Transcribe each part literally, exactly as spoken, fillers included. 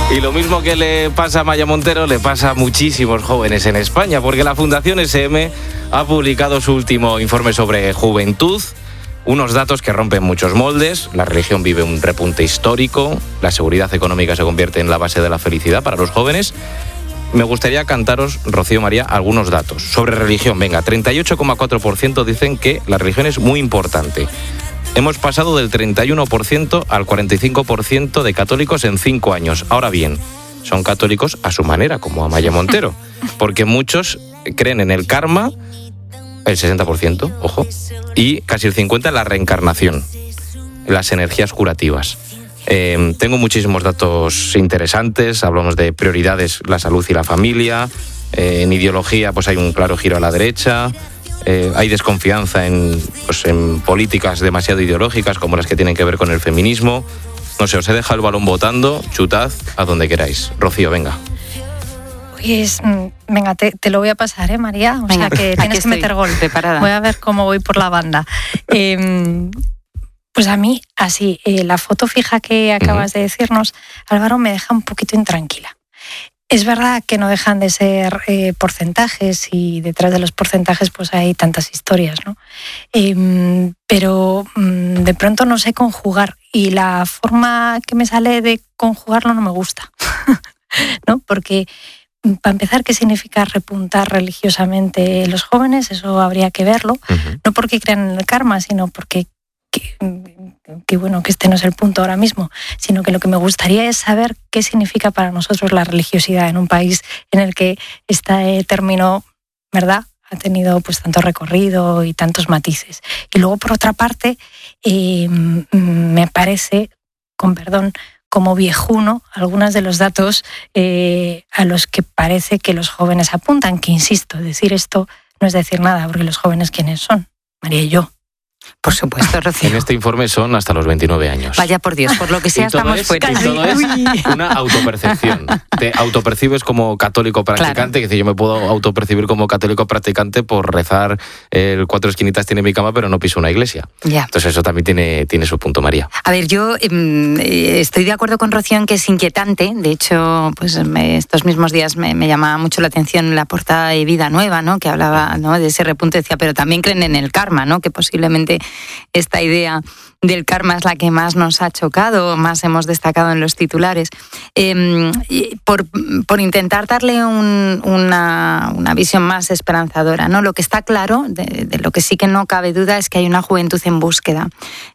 Y lo mismo que le pasa a Maya Montero, le pasa a muchísimos jóvenes en España, porque la Fundación ese eme ha publicado su último informe sobre juventud, unos datos que rompen muchos moldes. La religión vive un repunte histórico, la seguridad económica se convierte en la base de la felicidad para los jóvenes. Me gustaría cantaros, Rocío María, algunos datos sobre religión. Venga, treinta y ocho coma cuatro por ciento dicen que la religión es muy importante. Hemos pasado del treinta y uno por ciento al cuarenta y cinco por ciento de católicos en cinco años. Ahora bien, son católicos a su manera, como Amaya Montero, porque muchos creen en el karma, el sesenta por ciento, ojo, y casi el cincuenta por ciento en la reencarnación, las energías curativas. Eh, tengo muchísimos datos interesantes, hablamos de prioridades, la salud y la familia, eh, en ideología pues hay un claro giro a la derecha. Eh, hay desconfianza en, pues, en políticas demasiado ideológicas como las que tienen que ver con el feminismo. No sé, os he dejado el balón botando, chutad a donde queráis. Rocío, venga. Pues venga, te, te lo voy a pasar, ¿eh, María? O venga, sea que tienes que meter gol. Preparada. Voy a ver cómo voy por la banda. Eh, pues a mí, así, eh, la foto fija que acabas uh-huh. de decirnos, Álvaro, me deja un poquito intranquila. Es verdad que no dejan de ser eh, porcentajes y detrás de los porcentajes pues hay tantas historias, ¿no? Eh, pero mm, de pronto no sé conjugar y la forma que me sale de conjugarlo no me gusta, ¿no? Porque para empezar, ¿qué significa repuntar religiosamente los jóvenes? Eso habría que verlo, uh-huh. no porque crean en el karma, sino porque Que, que bueno, que este no es el punto ahora mismo, sino que lo que me gustaría es saber qué significa para nosotros la religiosidad en un país en el que este término, ¿verdad?, ha tenido pues tanto recorrido y tantos matices. Y luego, por otra parte, eh, me parece, con perdón, como viejuno, algunos de los datos eh, a los que parece que los jóvenes apuntan, que insisto, decir esto no es decir nada, porque los jóvenes, ¿quiénes son? María y yo. Por supuesto, Rocío. En este informe son hasta los veintinueve años. Vaya por Dios, por lo que sea estamos es, fuera. Y todo es una autopercepción. Te autopercibes como católico practicante, claro. Que es decir, yo me puedo autopercibir como católico practicante por rezar el cuatro esquinitas tiene mi cama, pero no piso una iglesia. Ya. Entonces eso también tiene, tiene su punto, María. A ver, yo eh, estoy de acuerdo con Rocío en que es inquietante. De hecho, pues me, estos mismos días me, me llamaba mucho la atención la portada de Vida Nueva, ¿no?, que hablaba, ¿no?, de ese repunte, decía, pero también creen en el karma, ¿no?, que posiblemente esta idea del karma es la que más nos ha chocado, más hemos destacado en los titulares, eh, por, por intentar darle un, una, una visión más esperanzadora, ¿no? Lo que está claro, de, de lo que sí que no cabe duda, es que hay una juventud en búsqueda.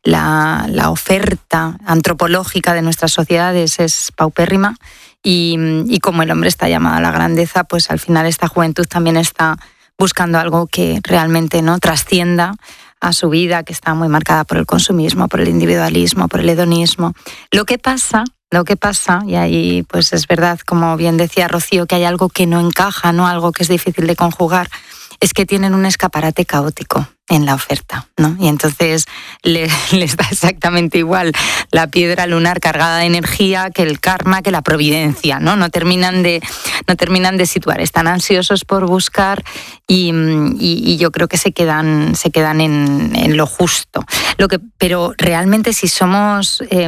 La, la oferta antropológica de nuestras sociedades es paupérrima y, y como el hombre está llamado a la grandeza, pues al final esta juventud también está buscando algo que realmente no trascienda a su vida, que está muy marcada por el consumismo, por el individualismo, por el hedonismo. Lo que pasa, lo que pasa, y ahí pues es verdad, como bien decía Rocío, que hay algo que no encaja, ¿no?, algo que es difícil de conjugar, es que tienen un escaparate caótico en la oferta, ¿no? Y entonces les, les da exactamente igual la piedra lunar cargada de energía que el karma, que la providencia, ¿no? No terminan de, no terminan de situar, están ansiosos por buscar y, y, y yo creo que se quedan, se quedan en, en lo justo. Lo que, pero realmente si somos eh,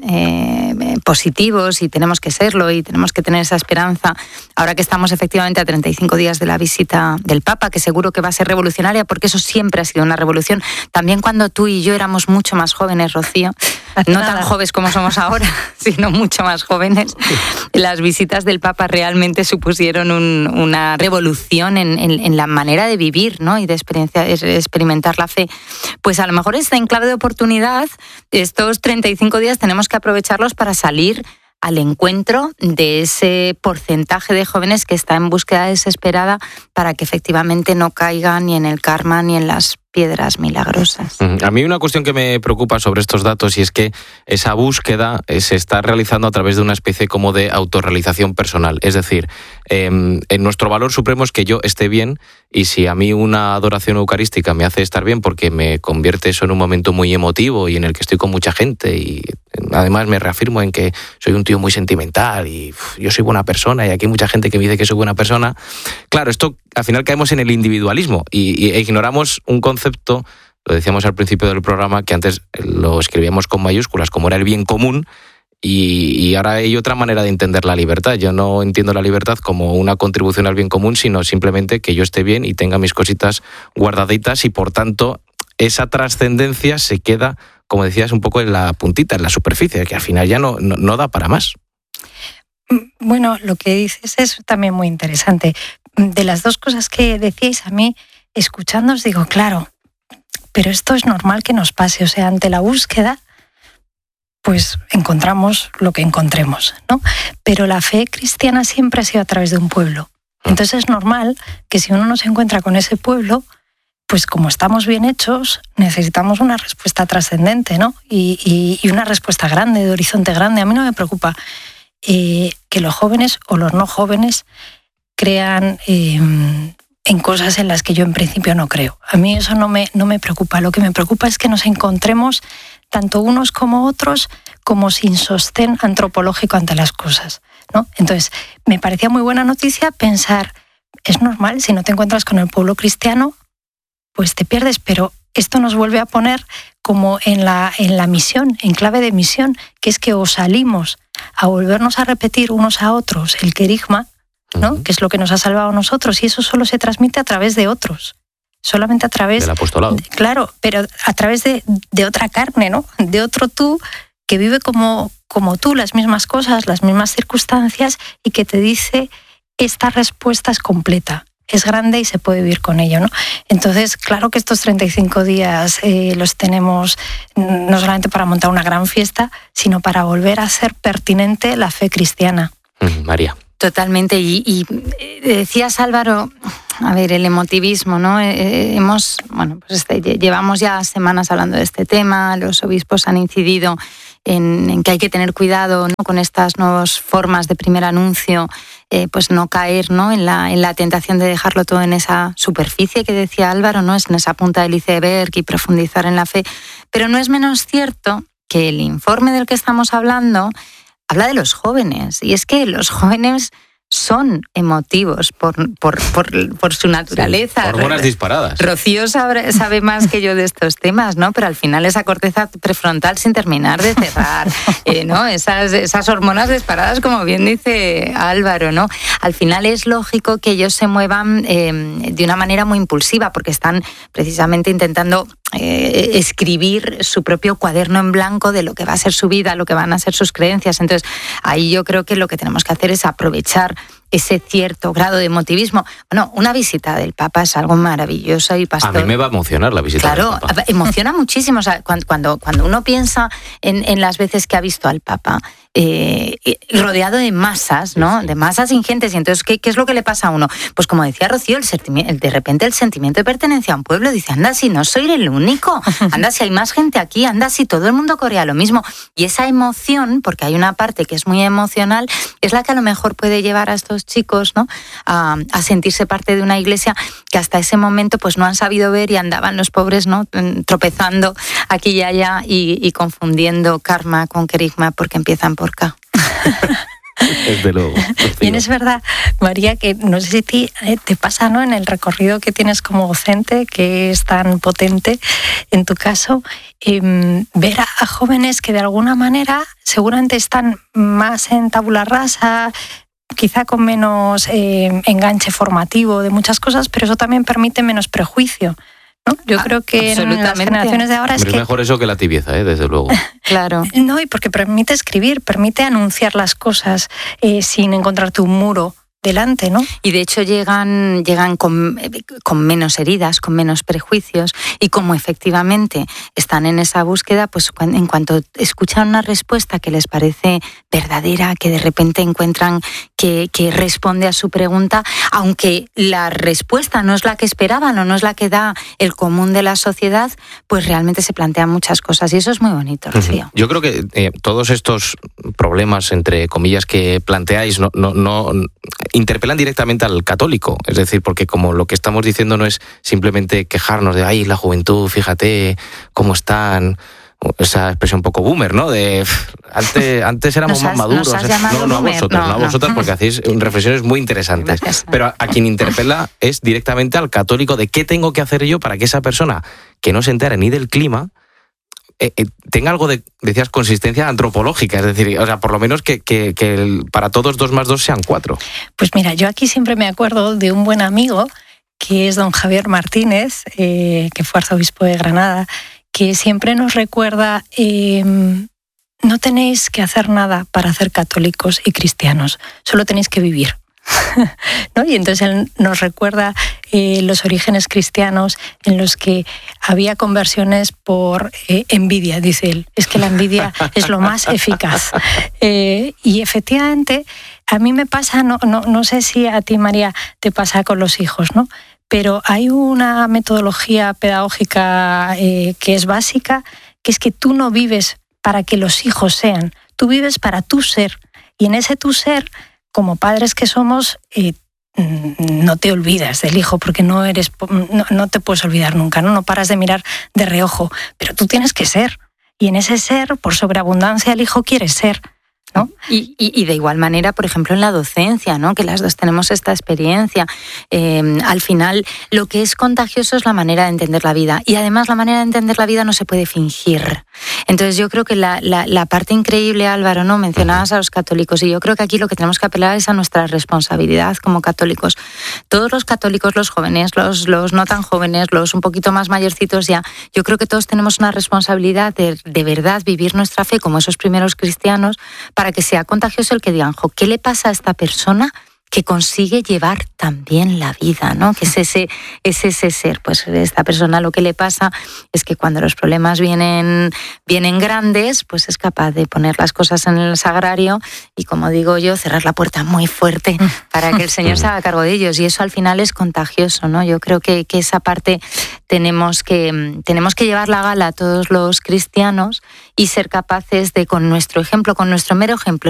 eh, positivos, y tenemos que serlo, y tenemos que tener esa esperanza, ahora que estamos efectivamente a treinta y cinco días de la visita del Papa, que seguro que va a ser revolucionaria, porque eso siempre ha sido una revolución. También cuando tú y yo éramos mucho más jóvenes, Rocío, no tan jóvenes como somos ahora, sino mucho más jóvenes, las visitas del Papa realmente supusieron un, una revolución en, en, en la manera de vivir, ¿no?, y de experiencia, experimentar la fe. Pues a lo mejor está en clave de oportunidad, estos treinta y cinco días tenemos que aprovecharlos para salir al encuentro de ese porcentaje de jóvenes que está en búsqueda desesperada para que efectivamente no caigan ni en el karma ni en las piedras milagrosas. A mí una cuestión que me preocupa sobre estos datos, y es que esa búsqueda se está realizando a través de una especie como de autorrealización personal. Es decir, eh, en nuestro valor supremo es que yo esté bien, y si a mí una adoración eucarística me hace estar bien porque me convierte eso en un momento muy emotivo y en el que estoy con mucha gente, y además me reafirmo en que soy un tío muy sentimental y uf, yo soy buena persona, y aquí hay mucha gente que me dice que soy buena persona. Claro, esto al final caemos en el individualismo y, y ignoramos un concepto, lo decíamos al principio del programa, que antes lo escribíamos con mayúsculas, como era el bien común, Y, y ahora hay otra manera de entender la libertad. Yo no entiendo la libertad como una contribución al bien común, sino simplemente que yo esté bien y tenga mis cositas guardaditas y, por tanto, esa trascendencia se queda, como decías, un poco en la puntita, en la superficie, que al final ya no, no, no da para más. Bueno, lo que dices es también muy interesante. De las dos cosas que decíais, a mí, escuchándoos, digo, claro, pero esto es normal que nos pase. O sea, ante la búsqueda, pues encontramos lo que encontremos, ¿no? Pero la fe cristiana siempre ha sido a través de un pueblo. Entonces es normal que si uno no se encuentra con ese pueblo, pues como estamos bien hechos, necesitamos una respuesta trascendente, ¿no? Y, y, y una respuesta grande, de horizonte grande. A mí no me preocupa eh, que los jóvenes o los no jóvenes crean eh, en cosas en las que yo en principio no creo. A mí eso no me, no me preocupa. Lo que me preocupa es que nos encontremos tanto unos como otros, como sin sostén antropológico ante las cosas, ¿no? Entonces, me parecía muy buena noticia pensar, es normal, si no te encuentras con el pueblo cristiano, pues te pierdes, pero esto nos vuelve a poner como en la, en la misión, en clave de misión, que es que o salimos a volvernos a repetir unos a otros el querigma, ¿no? Uh-huh. Que es lo que nos ha salvado a nosotros, y eso solo se transmite a través de otros. Solamente a través del apostolado. De, claro, pero a través de, de otra carne, ¿no? De otro tú que vive como, como tú, las mismas cosas, las mismas circunstancias, y que te dice, esta respuesta es completa, es grande y se puede vivir con ello, ¿no? Entonces, claro que estos treinta y cinco días eh, los tenemos no solamente para montar una gran fiesta, sino para volver a hacer pertinente la fe cristiana. Mm, María. Totalmente. Y, y decías, Álvaro, a ver, el emotivismo, ¿no? Eh, hemos, bueno, pues este, llevamos ya semanas hablando de este tema, los obispos han incidido en, en que hay que tener cuidado, ¿no? Con estas nuevas formas de primer anuncio, eh, pues no caer, ¿no? En la, en la tentación de dejarlo todo en esa superficie que decía Álvaro, ¿no? Es en esa punta del iceberg y profundizar en la fe. Pero no es menos cierto que el informe del que estamos hablando habla de los jóvenes, y es que los jóvenes son emotivos por, por, por, por su naturaleza. Sí, hormonas disparadas. Rocío sabe, sabe más que yo de estos temas, ¿no? Pero al final esa corteza prefrontal sin terminar de cerrar, eh, ¿no? Esas, esas hormonas disparadas, como bien dice Álvaro, ¿no? Al final es lógico que ellos se muevan eh, de una manera muy impulsiva, porque están precisamente intentando eh, escribir su propio cuaderno en blanco de lo que va a ser su vida, lo que van a ser sus creencias. Entonces, ahí yo creo que lo que tenemos que hacer es aprovechar ese cierto grado de emotivismo. Bueno, una visita del Papa es algo maravilloso y pastor. A mí me va a emocionar la visita claro, del Papa. Claro, emociona muchísimo. O sea, cuando, cuando, cuando uno piensa en, en las veces que ha visto al Papa, eh, rodeado de masas, ¿no? Sí, sí. De masas ingentes. Y entonces, ¿qué, ¿qué es lo que le pasa a uno? Pues como decía Rocío, el sentimiento, de repente el sentimiento de pertenencia a un pueblo, dice, anda, si no soy el único, anda, si hay más gente aquí, anda, si todo el mundo corea lo mismo. Y esa emoción, porque hay una parte que es muy emocional, es la que a lo mejor puede llevar a estos chicos, ¿no? a, a sentirse parte de una iglesia que hasta ese momento pues no han sabido ver, y andaban los pobres, ¿no? Tropezando aquí y allá y, y confundiendo karma con querigma, porque empiezan por K. Desde luego. Bien, es verdad, María, que no sé si te, te pasa, ¿no? En el recorrido que tienes como docente, que es tan potente en tu caso, eh, ver a, a jóvenes que de alguna manera seguramente están más en tabula rasa, quizá con menos eh, enganche formativo de muchas cosas, pero eso también permite menos prejuicio, ¿no? Yo creo que en las generaciones de ahora es, es que... mejor eso que la tibieza, ¿eh? Desde luego. Claro. No, y porque permite escribir, permite anunciar las cosas eh, sin encontrarte un muro delante, ¿no? Y de hecho llegan, llegan con, con menos heridas, con menos prejuicios, y como efectivamente están en esa búsqueda, pues en cuanto escuchan una respuesta que les parece verdadera, que de repente encuentran que, que responde a su pregunta, aunque la respuesta no es la que esperaban o no es la que da el común de la sociedad, pues realmente se plantean muchas cosas, y eso es muy bonito, Rocío. Uh-huh. Yo creo que eh, todos estos problemas, entre comillas, que planteáis, no, no, no interpelan directamente al católico, es decir, porque como lo que estamos diciendo no es simplemente quejarnos de ay, la juventud, fíjate cómo están, esa expresión un poco boomer, ¿no? De antes, antes éramos has, más maduros. No, no a boomer. vosotros, no, no no a vosotras, porque hacéis reflexiones muy interesantes. Gracias. Pero a, a quien interpela es directamente al católico de qué tengo que hacer yo para que esa persona que no se entere ni del clima eh, eh, tenga algo de, decías, consistencia antropológica, es decir, o sea, por lo menos que, que, que el, para todos dos más dos sean cuatro. Pues mira, yo aquí siempre me acuerdo de un buen amigo, que es don Javier Martínez, eh, que fue arzobispo de Granada, que siempre nos recuerda, eh, no tenéis que hacer nada para ser católicos y cristianos, solo tenéis que vivir. ¿No? Y entonces él nos recuerda eh, los orígenes cristianos en los que había conversiones por eh, envidia, dice él. Es que la envidia es lo más eficaz. Eh, y efectivamente, a mí me pasa, no, no, no sé si a ti, María, te pasa con los hijos, ¿no? Pero hay una metodología pedagógica eh, que es básica, que es que tú no vives para que los hijos sean, tú vives para tu ser. Y en ese tu ser, como padres que somos, eh, no te olvidas del hijo, porque no eres, no, no te puedes olvidar nunca, ¿no? No paras de mirar de reojo, pero tú tienes que ser. Y en ese ser, por sobreabundancia, el hijo quiere ser, ¿no? Y, y, y de igual manera, por ejemplo, en la docencia, ¿no? Que las dos tenemos esta experiencia. Eh, al final, lo que es contagioso es la manera de entender la vida. Y además, la manera de entender la vida no se puede fingir. Entonces, yo creo que la, la, la parte increíble, Álvaro, ¿no? Mencionabas a los católicos, y yo creo que aquí lo que tenemos que apelar es a nuestra responsabilidad como católicos. Todos los católicos, los jóvenes, los, los no tan jóvenes, los un poquito más mayorcitos ya, yo creo que todos tenemos una responsabilidad de, de verdad, vivir nuestra fe como esos primeros cristianos, para que sea contagioso el que digan, jo, ¿qué le pasa a esta persona que consigue llevar también la vida, ¿no? Que es ese, es ese ser. Pues esta persona lo que le pasa es que cuando los problemas vienen, vienen grandes, pues es capaz de poner las cosas en el sagrario y, como digo yo, cerrar la puerta muy fuerte para que el Señor se haga cargo de ellos. Y eso al final es contagioso, ¿no? Yo creo que, que esa parte tenemos que, tenemos que llevar la gala a todos los cristianos y ser capaces de, con nuestro ejemplo, con nuestro mero ejemplo,